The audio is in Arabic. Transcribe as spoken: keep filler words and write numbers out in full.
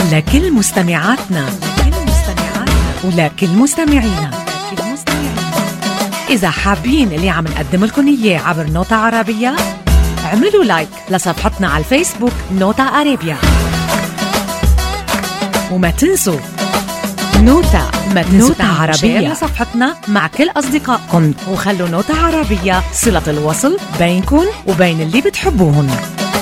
لكل مستمعاتنا ولكل مستمعينا. إذا حابين اللي عم نقدم لكم إياه عبر نوتة عربية، اعملوا لايك لصفحتنا على الفيسبوك نوتة عربية، وما تنسوا نوتة ما نوتة عربية لصفحتنا مع كل أصدقائكم، وخلوا نوتة عربية صلة الوصل بينكم وبين اللي بتحبوهن.